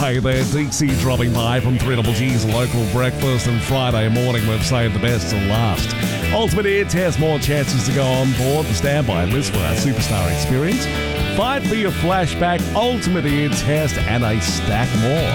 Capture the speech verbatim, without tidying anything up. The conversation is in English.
Hey there, D C dropping by from three G's local breakfast, and Friday morning we've saved the best till last. Ultimate Ear Test, more chances to go on board the standby list for our superstar experience. Fight for your flashback, Ultimate Ear Test, and a stack more.